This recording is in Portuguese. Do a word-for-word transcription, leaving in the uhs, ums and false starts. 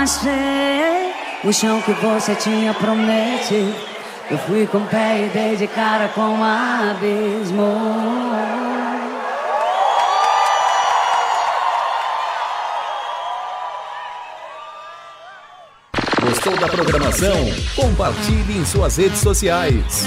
passei o chão que você tinha prometido. Eu fui com o pé e dei de cara com um abismo. Gostou da programação? Compartilhe em suas redes sociais.